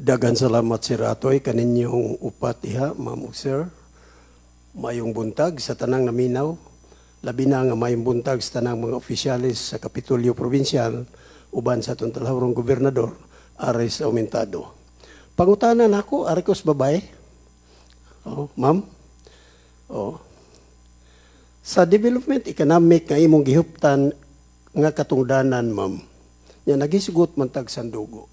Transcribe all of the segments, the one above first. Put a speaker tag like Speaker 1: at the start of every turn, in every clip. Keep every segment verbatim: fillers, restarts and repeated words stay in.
Speaker 1: Dagan salamat Sir Atoy kaninyong upat iha, ma'am ug sir. Mayong buntag sa tanang naminaw, labi na nga mayong buntag sa tanang mga opisyalis sa Kapitolyo Provincial uban sa atong talahurong gobernador Aris Aumentado. Pangutanan ako, ari ko sa babae. Oh, ma'am. Oh. Sa development economic nga imong gihuptan nga katungdanan, ma'am, nya nagisugot man tag sandugo.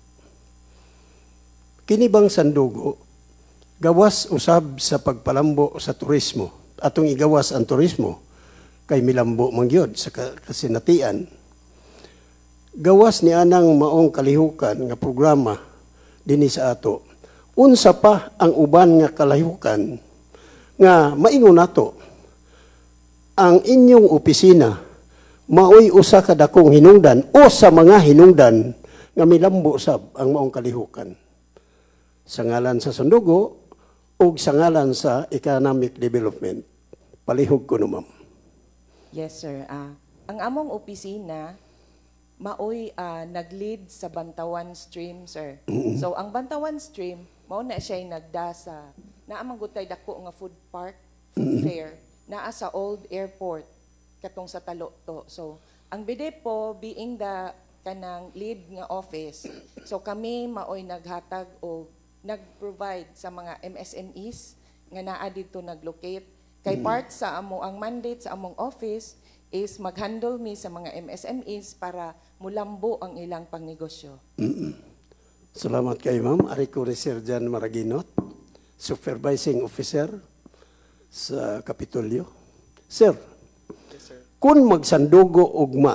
Speaker 1: Kini bang sandugo gawas usab sa pagpalambo sa turismo? Atong igawas ang turismo kay milambo man gyud sa kasinatian. Gawas ni anang maong kalihukan nga programa dinhi sa ato. Unsa pa ang uban nga kalihukan nga maingon nato ang inyong opisina maoy usa ka dakong hinungdan o sa mga hinungdan nga milambo sab ang maong kalihukan sa ngalan sa sandugo o sa ngalan sa economic development. Palihog ko no, ma'am.
Speaker 2: Yes, sir. Uh, ang among opisina, maoy uh, nag-lead sa Bantawan Stream, sir. Mm-hmm. So, ang Bantawan Stream, mao na siya nagdasa. Naamang gutay dako nga food park, food mm-hmm. fair, naa sa old airport, katong sa Talo to. So, ang B D po, being the kanang lead nga office, so kami maoy naghatag o nag-provide sa mga M S M Es nga naa dito nag-locate. Kay part sa amo, ang mandate sa among office is mag-handle mi sa mga M S M Es para mulambo ang ilang pangnegosyo.
Speaker 1: Mm-mm. Salamat kay ma'am. Ari ko Sir Jan Maraginot, Supervising Officer sa Kapitolyo. Sir,
Speaker 3: yes, sir.
Speaker 1: Kung magsandugo ugma,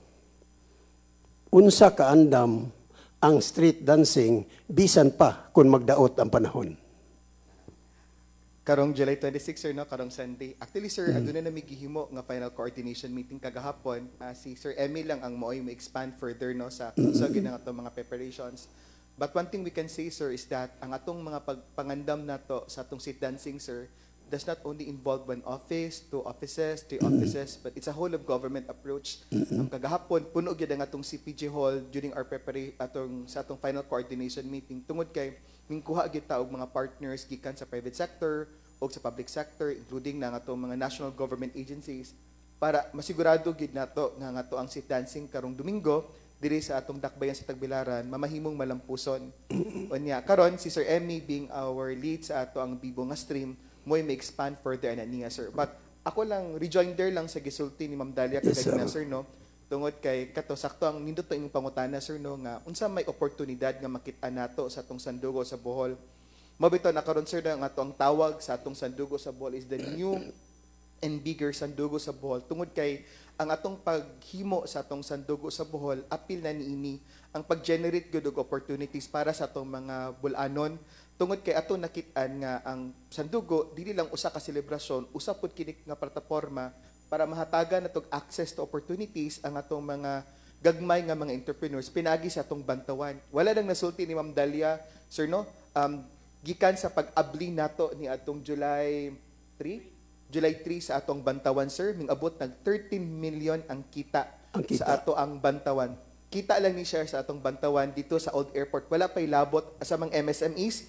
Speaker 1: unsa kaandam ang street dancing bisan pa kung magdaot ang panahon?
Speaker 3: Karong July twenty-sixth, sir, no? Karong Sunday. Actually, sir, mm-hmm. aduna na may gihimo nga final coordination meeting kagahapon. Uh, si Sir Emil lang ang mooy mo expand further, no, sa mm-hmm. sa ginang atong mga preparations. But one thing we can say, sir, is that ang atong mga pagpangandam nato sa atong street dancing, sir, does not only involve one office, two offices, three mm-hmm. offices, but it's a whole of government approach. Mm-hmm. Ang kagahapon, puno gyud ang atong C P G hall during our preparation atong sa atong final coordination meeting. Tungod kay mingkuha gyud ta og mga partners gikan sa private sector o sa public sector, including na nga atong mga national government agencies, para masigurado gyud nato nga nga to ang street dancing karong Domingo diri sa atong dakbayan sa Tagbilaran mamahimong malampuson. Unya karon si Sir Emmy being our lead sa ato ang Bibo nga stream mo'y may expand further na niya, sir. But ako lang, rejoinder lang sa gisulti ni Ma'am Dalia yes, kagagina, sir, no? Tungod kay kato sakto ang nindot to inyong pangutana, sir, no, nga unsa may oportunidad nga makita nato sa atong sandugo sa Bohol. Mabito na karon, sir, nga ato ang tawag sa atong sandugo sa Bohol is the new and bigger sandugo sa Bohol. Tungod kay ang atong paghimo sa atong sandugo sa Bohol, apil na niini ang pag-generate good og opportunities para sa atong mga bulanon. Tungod kay ato nakitaan nga ang sandugo dili lang usa ka selebrasyon, usa pud kini nga plataporma para mahatagan natog access to opportunities ang atong mga gagmay nga mga entrepreneurs pinagi sa atong Bantawan. Wala nang nasulti ni Ma'am Dalia, sir, no? Um, gikan sa pag-abli nato ni atong July three, July three sa atong Bantawan, sir, mingabot nag thirteen million ang kita, ang kita sa ato ang Bantawan. Kita lang ni share sa atong Bantawan dito sa Old Airport. Wala pay labot sa mga M S M Es.